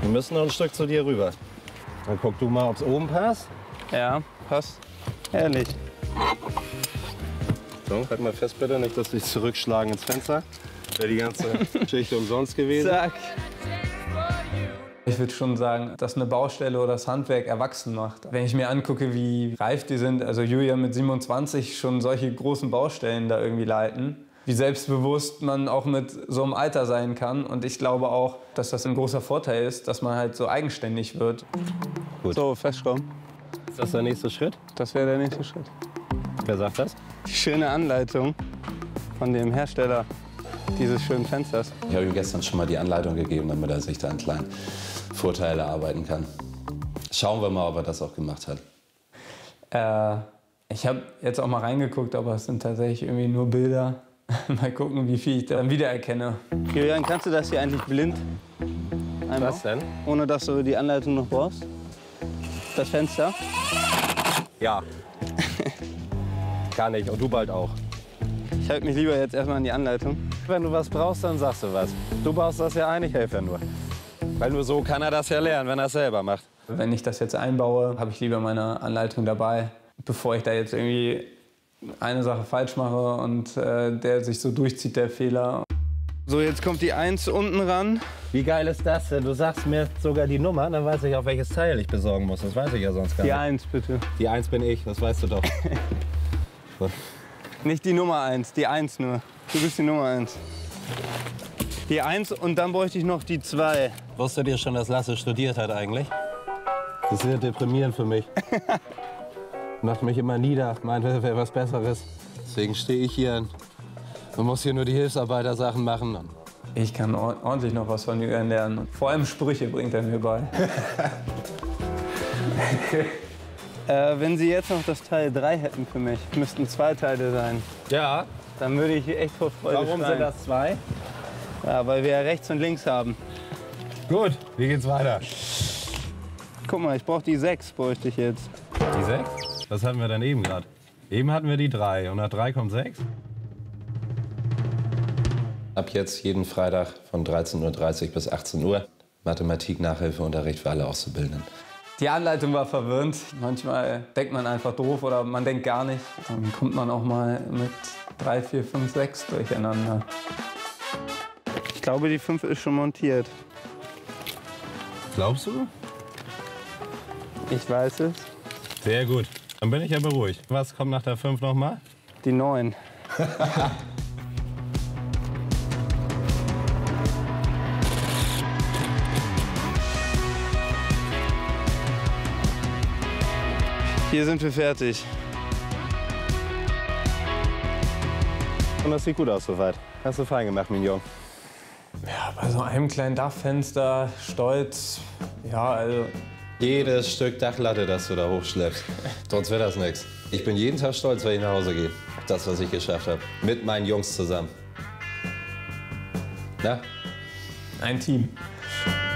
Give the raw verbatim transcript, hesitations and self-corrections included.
Wir müssen noch ein Stück zu dir rüber. Dann guck du mal, ob es oben passt. Ja, passt. Herrlich. So, halt mal fest bitte, nicht, dass wir dich zurückschlagen ins Fenster. Wäre die ganze Geschichte umsonst gewesen. Zack. Ich würde schon sagen, dass eine Baustelle oder das Handwerk erwachsen macht. Wenn ich mir angucke, wie reif die sind, also Julia mit siebenundzwanzig schon solche großen Baustellen da irgendwie leiten, wie selbstbewusst man auch mit so einem Alter sein kann. Und ich glaube auch, dass das ein großer Vorteil ist, dass man halt so eigenständig wird. Gut. So, festschrauben. Ist das der nächste Schritt? Das wäre der nächste Schritt. Wer sagt das? Die schöne Anleitung von dem Hersteller dieses schönen Fensters. Ich habe ihm gestern schon mal die Anleitung gegeben, damit er sich da einen kleinen Vorteil erarbeiten kann. Schauen wir mal, ob er das auch gemacht hat. Äh, ich habe jetzt auch mal reingeguckt, aber es sind tatsächlich irgendwie nur Bilder. Mal gucken, wie viel ich dann wiedererkenne. Julian, kannst du das hier eigentlich blind einbauen? Was denn? Ohne dass du die Anleitung noch brauchst? Das Fenster? Ja. Kann ich und du bald auch. Ich halte mich lieber jetzt erstmal an die Anleitung. Wenn du was brauchst, dann sagst du was. Du baust das ja ein, ich helfe ja nur. Weil nur so kann er das ja lernen, wenn er es selber macht. Wenn ich das jetzt einbaue, habe ich lieber meine Anleitung dabei, bevor ich da jetzt irgendwie eine Sache falsch mache und äh, der sich so durchzieht, der Fehler. So, jetzt kommt die eins unten ran. Wie geil ist das denn? Du sagst mir sogar die Nummer, dann weiß ich, auf welches Teil ich besorgen muss. Das weiß ich ja sonst gar Die nicht. eins, bitte. Die eins bin ich, das weißt du doch. So. Nicht die Nummer eins, die eins nur. Du bist die Nummer eins. Die eins und dann bräuchte ich noch die zwei. Wusstet ihr schon, dass Lasse studiert hat eigentlich? Das ist sehr deprimierend für mich. Macht mich immer nieder, meint, er wäre was Besseres. Deswegen stehe ich hier und muss hier nur die Hilfsarbeiter-Sachen machen. Ich kann ordentlich noch was von Julian lernen. Vor allem Sprüche bringt er mir bei. äh, wenn Sie jetzt noch das Teil drei hätten für mich, müssten zwei Teile sein. Ja. Dann würde ich echt vor Freude Warum schreien. sind das zwei? Ja, weil wir ja rechts und links haben. Gut, wie geht's weiter? Guck mal, ich brauche die sechs, bräuchte ich jetzt. Die sechs? Was hatten wir denn eben gerade? Eben hatten wir die drei und nach drei kommt sechs. Ab jetzt jeden Freitag von dreizehn Uhr dreißig bis achtzehn Uhr Mathematik-Nachhilfeunterricht für alle Auszubildenden. Die Anleitung war verwirrend. Manchmal denkt man einfach doof oder man denkt gar nicht. Dann kommt man auch mal mit drei, vier, fünf, sechs durcheinander. Ich glaube, die fünf ist schon montiert. Glaubst du? Ich weiß es. Sehr gut. Dann bin ich ja beruhigt. Was kommt nach der fünf noch mal? Die neun. Hier sind wir fertig. Und das sieht gut aus soweit. Hast du fein gemacht, Mignon. Ja, bei so einem kleinen Dachfenster, Stolz, ja, also... Jedes Stück Dachlatte, das du da hochschleppst. Sonst wäre das nichts. Ich bin jeden Tag stolz, wenn ich nach Hause gehe. Das, was ich geschafft habe. Mit meinen Jungs zusammen. Na? Ein Team.